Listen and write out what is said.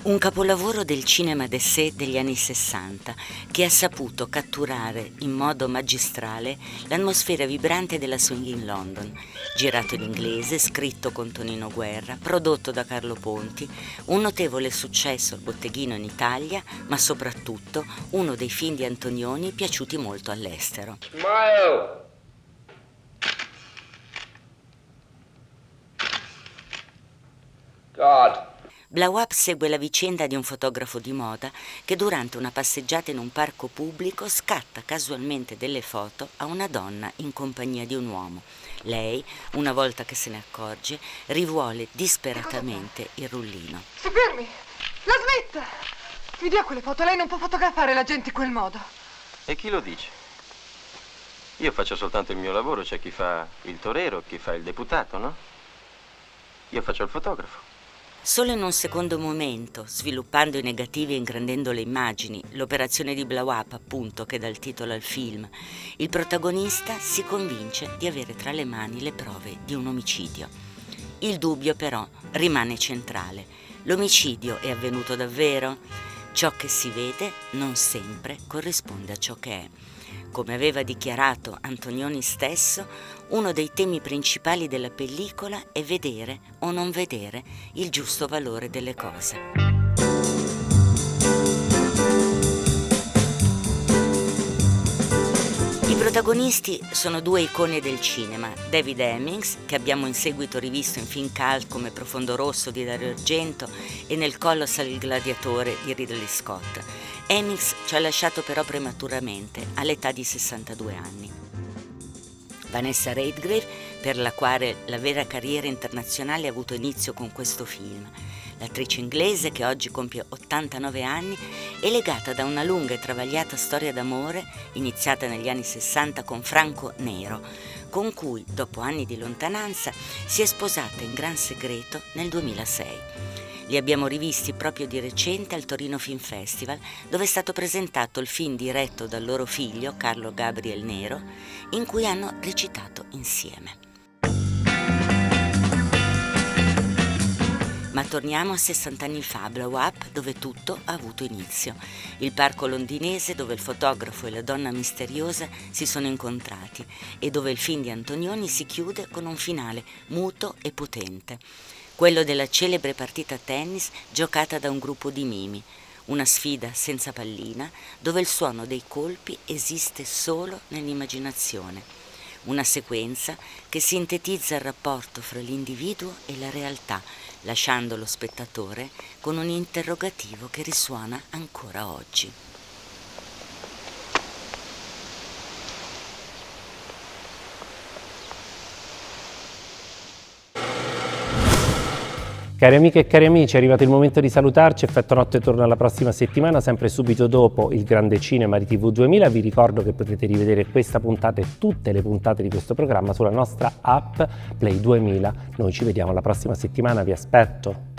Un capolavoro del cinema d'essai degli anni 60 che ha saputo catturare in modo magistrale l'atmosfera vibrante della swing in London, girato in inglese, scritto con Tonino Guerra, prodotto da Carlo Ponti, un notevole successo al botteghino in Italia, ma soprattutto uno dei film di Antonioni piaciuti molto all'estero. Smile! God. Blow Up segue la vicenda di un fotografo di moda che durante una passeggiata in un parco pubblico scatta casualmente delle foto a una donna in compagnia di un uomo. Lei, una volta che se ne accorge, rivuole disperatamente il rullino. Si fermi! La smetta! Mi dia quelle foto, lei non può fotografare la gente in quel modo. E chi lo dice? Io faccio soltanto il mio lavoro, c'è chi fa il torero, chi fa il deputato, no? Io faccio il fotografo. Solo in un secondo momento, sviluppando i negativi e ingrandendo le immagini, l'operazione di Blow Up, appunto, che dà il titolo al film, il protagonista si convince di avere tra le mani le prove di un omicidio. Il dubbio, però, rimane centrale. L'omicidio è avvenuto davvero? Ciò che si vede non sempre corrisponde a ciò che è. Come aveva dichiarato Antonioni stesso, uno dei temi principali della pellicola è vedere o non vedere il giusto valore delle cose. I protagonisti sono due icone del cinema, David Hemmings, che abbiamo in seguito rivisto in film cult come Profondo Rosso di Dario Argento e Nel Colossal il gladiatore di Ridley Scott. Hemmings ci ha lasciato però prematuramente, all'età di 62 anni. Vanessa Redgrave, per la quale la vera carriera internazionale ha avuto inizio con questo film. L'attrice inglese, che oggi compie 89 anni, è legata da una lunga e travagliata storia d'amore iniziata negli anni 60 con Franco Nero, con cui, dopo anni di lontananza, si è sposata in gran segreto nel 2006. Li abbiamo rivisti proprio di recente al Torino Film Festival, dove è stato presentato il film diretto dal loro figlio, Carlo Gabriel Nero, in cui hanno recitato insieme. Ma torniamo a 60 anni fa, a Blow Up, dove tutto ha avuto inizio. Il parco londinese dove il fotografo e la donna misteriosa si sono incontrati e dove il film di Antonioni si chiude con un finale muto e potente. Quello della celebre partita a tennis giocata da un gruppo di mimi, una sfida senza pallina dove il suono dei colpi esiste solo nell'immaginazione. Una sequenza che sintetizza il rapporto fra l'individuo e la realtà, lasciando lo spettatore con un interrogativo che risuona ancora oggi. Cari amiche e cari amici, è arrivato il momento di salutarci. Effetto Notte torna la prossima settimana, sempre subito dopo il Grande Cinema di TV 2000. Vi ricordo che potrete rivedere questa puntata e tutte le puntate di questo programma sulla nostra app Play 2000. Noi ci vediamo la prossima settimana, vi aspetto.